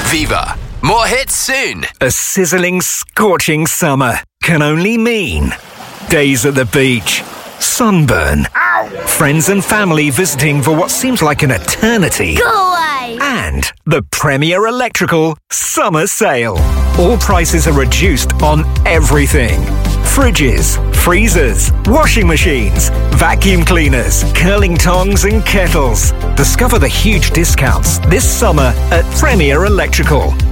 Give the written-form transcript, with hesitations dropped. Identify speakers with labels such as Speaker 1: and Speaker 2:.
Speaker 1: Viva. More hits soon.
Speaker 2: A sizzling, scorching summer can only mean days at the beach, sunburn, friends and family visiting for what seems like an eternity.
Speaker 3: Go away!
Speaker 2: And the Premier Electrical Summer Sale. All prices are reduced on everything. Fridges, freezers, washing machines, vacuum cleaners, curling tongs and kettles. Discover the huge discounts this summer at Premier Electrical.